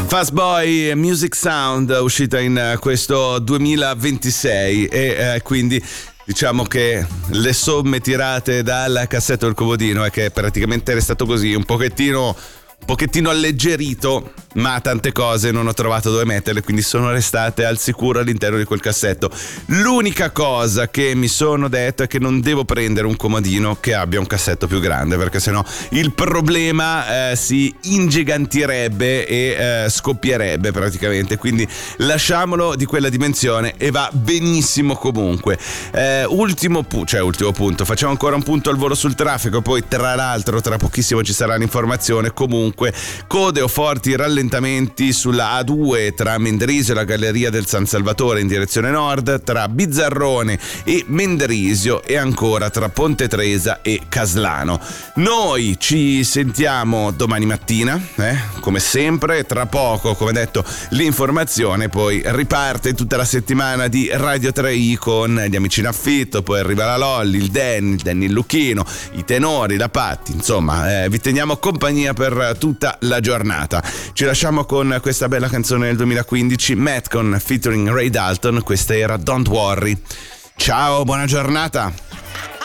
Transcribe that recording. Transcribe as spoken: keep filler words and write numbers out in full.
Fast Boy Music Sound, uscita in questo duemilaventisei e eh, quindi diciamo che le somme tirate dal cassetto del comodino è che è praticamente restato così un pochettino un pochettino alleggerito, ma tante cose non ho trovato dove metterle, quindi sono restate al sicuro all'interno di quel cassetto. L'unica cosa che mi sono detto è che non devo prendere un comodino che abbia un cassetto più grande, perché sennò il problema eh, si ingigantirebbe e eh, scoppierebbe praticamente, quindi lasciamolo di quella dimensione e va benissimo comunque. Eh, ultimo, pu- cioè ultimo punto, facciamo ancora un punto al volo sul traffico, poi tra l'altro tra pochissimo ci sarà l'informazione. Comunque code o forti rallentamenti sulla A due tra Mendrisio e la Galleria del San Salvatore in direzione nord, tra Bizzarrone e Mendrisio e ancora tra Ponte Tresa e Caslano. Noi ci sentiamo domani mattina, eh? come sempre, tra poco, come detto, l'informazione, poi riparte tutta la settimana di Radio tre i con gli amici in affitto, poi arriva la Lolli, il Danny, il Danny il Lucchino, i tenori, la Patti, insomma, eh, vi teniamo compagnia per tutta la giornata. Ci lasciamo con questa bella canzone del duemilaquindici, Metcon featuring Ray Dalton, questa era Don't Worry. Ciao, buona giornata.